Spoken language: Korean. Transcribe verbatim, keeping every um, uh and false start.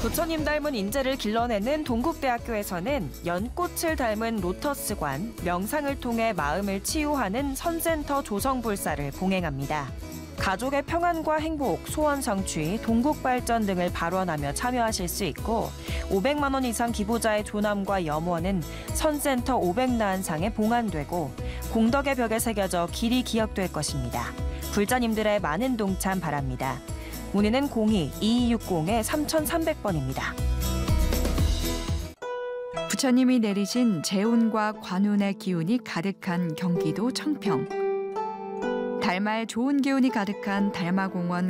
부처님 닮은 인재를 길러내는 동국대학교에서는 연꽃을 닮은 로터스관, 명상을 통해 마음을 치유하는 선센터 조성불사를 봉행합니다. 가족의 평안과 행복, 소원 성취, 동국 발전 등을 발언하며 참여하실 수 있고 오백만 원 이상 기부자의 조남과 염원은 선센터 오백나한상에 봉안되고 공덕의 벽에 새겨져 길이 기억될 것입니다. 불자님들의 많은 동참 바랍니다. 문의는 공이 이이육공 삼삼공 번입니다. 부처님이 내리신 재운과 관운의 기운이 가득한 경기도 청평. 달마의 좋은 기운이 가득한 달마공원